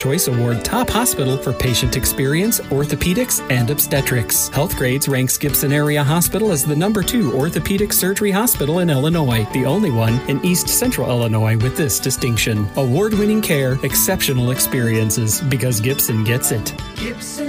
Choice Award Top Hospital for Patient Experience, Orthopedics, and Obstetrics. Healthgrades ranks Gibson Area Hospital as the #2 orthopedic surgery hospital in Illinois, the only one in East Central Illinois with this distinction. Award-winning care, exceptional experiences, because Gibson gets it. Gibson